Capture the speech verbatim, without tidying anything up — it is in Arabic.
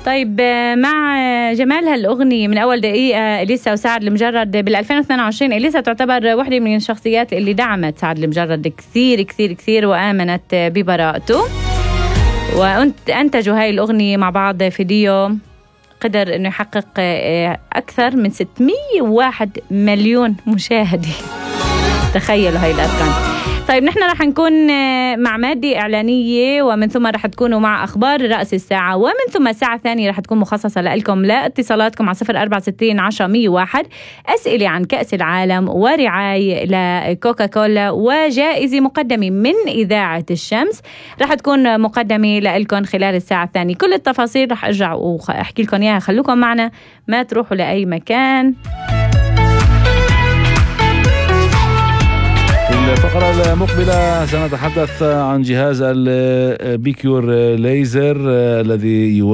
طيب مع جمال هالأغنية من أول دقيقة إليسا وسعد المجرد بال ألفين واثنين وعشرين، إليسا تعتبر واحدة من الشخصيات اللي دعمت سعد المجرد كثير كثير كثير وآمنت ببراءته، وأنتجوا هاي الأغنية مع بعض فيديو قدر إنه يحقق أكثر من ستمية وواحد مليون مشاهدة. تخيلوا هاي الأرقام. طيب نحن رح نكون مع مادة إعلانية، ومن ثم رح تكونوا مع أخبار رأس الساعة، ومن ثم الساعة الثانية رح تكون مخصصة لكم لاتصالاتكم على صفر أربعة ستين عشرة مية واحد، أسئلة عن كأس العالم ورعاية لكوكا كولا، وجائزة مقدمة من إذاعة الشمس رح تكون مقدمة لكم خلال الساعة الثانية. كل التفاصيل رح أرجع وأحكي لكم إياها، خلوكم معنا ما تروحوا لأي مكان. الفقرة المقبلة سنتحدث عن جهاز البيكيور ليزر الذي